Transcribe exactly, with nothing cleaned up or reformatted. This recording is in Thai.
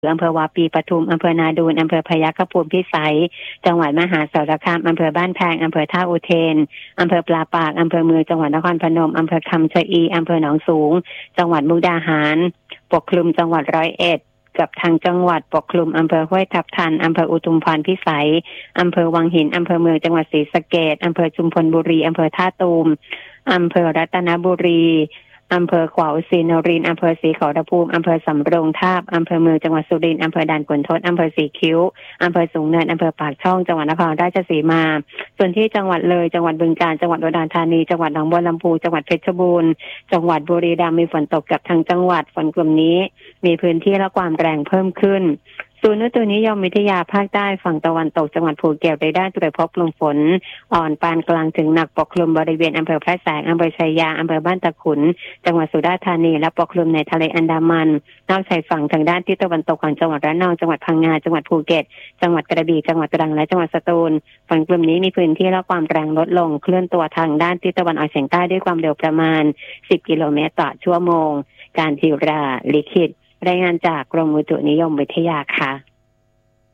อำเภอวาปีปทุมอำเภอนาดูนอำเภอพยัคฆภูมิพิสัยจังหวัดมหาสารคามอำเภอบ้านแพงอำเภอท่าอุเทนอำเภอปลาปากอำเภอเมืองจังหวัดนครพนมอำเภอคำชะอีอำเภอหนองสูงจังหวัดมุกดาหารปกคลุมจังหวัดร้อยเอ็ดกับทางจังหวัดปกคลุมอำเภอห้วยทับทันอำเภออุทุมพรพิสัยอำเภอวังหินอำเภอเมืองจังหวัดศรีสะเกษอำเภอชุมพลบุรีอำเภอท่าตูมอำเภอรัตนบุรีอำเภอขวาวศรีนรินทร์อำเภอศรีขอรภูมิอำเภอสำโรงทาบอำเภอเมืองจังหวัดสุรินทร์อำเภอด่านขุนทดอำเภอสีคิ้วอำเภอสูงเนินอำเภอปากช่องจังหวัดนครราชสีมาส่วนที่จังหวัดเลยจังหวัดบึงกาฬจังหวัดอุดรธานีจังหวัดหนองบัวลำพูจังหวัดเพชรบูรณ์จังหวัดบุรีรัมย์มีฝนตกกับทางจังหวัดฝนกลุ่มนี้มีพื้นที่และความแรงเพิ่มขึ้นศูนย์อุตุนิยมวิทยาภาคใต้ฝั่งตะวันตกจังหวัดภูเก็ตได้ได้ตรวจพบลมฝนอ่อนปานกลางถึงหนักปกคลุมบริเวณอำเภอพระแสงอำเภอชัยยาอำเภอบ้านตะขุนจังหวัดสุราษฎร์ธานีและปกคลุมในทะเลอันดามันนอกชายฝั่งทางด้านทิศตะวันตกของจังหวัดระนองจังหวัดพังงาจังหวัดภูเก็ตจังหวัดกระบี่จังหวัดตรังและจังหวัดสตูลฝนกลุ่มนี้มีพื้นที่และความแรงลดลงเคลื่อนตัวทางด้านทิศตะวันออกเฉียงใต้ด้วยความเร็วประมาณสิบกิโลเมตรต่อชั่วโมงการทิราลิขิตรายงานจากกรมอุตุนิยมวิทยาค่ะ